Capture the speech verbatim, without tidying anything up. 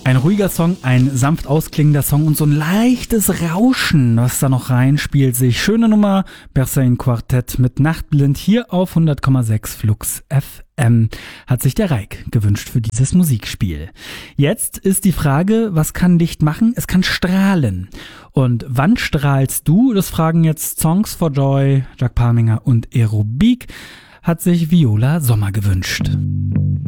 Ein ruhiger Song, ein sanft ausklingender Song und so ein leichtes Rauschen, was da noch reinspielt sich. Schöne Nummer, Bersain Quartett mit Nachtblind hier auf hundert Komma sechs Flux F M. Hat sich der Reik gewünscht für dieses Musikspiel. Jetzt ist die Frage, was kann Licht machen? Es kann strahlen. Und wann strahlst du? Das fragen jetzt Songs for Joy, Jacques Parminger und Aerobik. Hat sich Viola Sommer gewünscht.